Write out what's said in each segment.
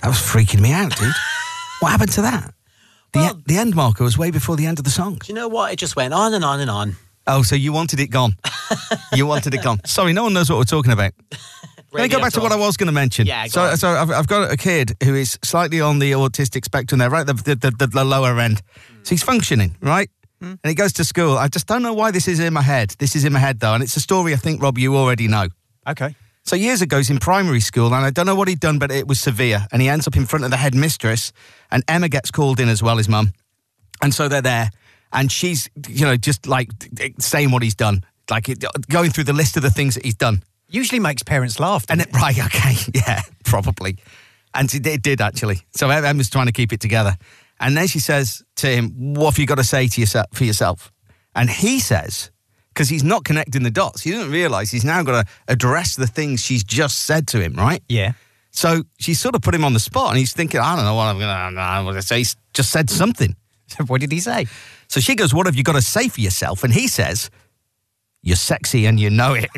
That was freaking me out, dude. What happened to that? The end marker was way before the end of the song. Do you know what? It just went on and on and on. Oh, so you wanted it gone. You wanted it gone. Sorry, no one knows what we're talking about. Let me go back to what I was going to mention. Yeah, so I've got a kid who is slightly on the autistic spectrum there, right? The lower end. So he's functioning, right? And he goes to school. I just don't know why this is in my head. This is in my head, though, and it's a story I think, Rob, you already know. Okay. So years ago, he's in primary school, and I don't know what he'd done, but it was severe. And he ends up in front of the headmistress, and Emma gets called in as well, his mum. And so they're there, and she's, just like saying what he's done, like going through the list of the things that he's done. Usually makes parents laugh. Right, okay, yeah, probably. And it did, actually. So Emma's trying to keep it together. And then she says to him, what have you got to say for yourself? And he says, because he's not connecting the dots, he doesn't realise he's now got to address the things she's just said to him, right? Yeah. So she sort of put him on the spot, and he's thinking, I don't know what I'm going to say. He's just said something. What did he say? So she goes, what have you got to say for yourself? And he says, you're sexy and you know it.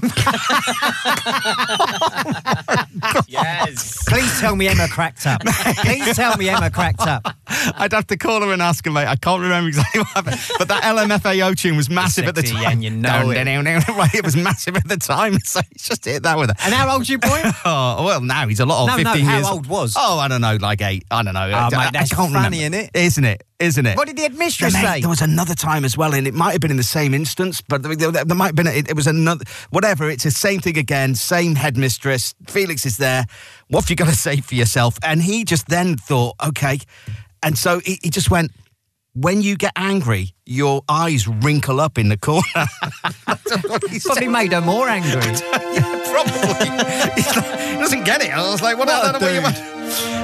Yes. Please tell me Emma cracked up. Please tell me Emma cracked up. I'd have to call her and ask her, mate. I can't remember exactly what happened. But that LMFAO tune was massive at the Sexy time. and you know it. It was massive at the time. So he's just hit that with her. And how old's your boy? Oh, well, now he's a lot older. No, 15 how years. old was? Oh, I don't know, like 8. I don't know. Oh, mate, that's I can't funny, remember. isn't it? Isn't it? What did the headmistress say? There was another time as well, and it might have been in the same instance, but there might have been, it was another, whatever, it's the same thing again, same headmistress, Felix is there, what have you got to say for yourself? And he just then thought, okay, and so he just went, when you get angry, your eyes wrinkle up in the corner. Probably made her more angry. Yeah, probably. He doesn't get it. I was like, what? I don't know what you want.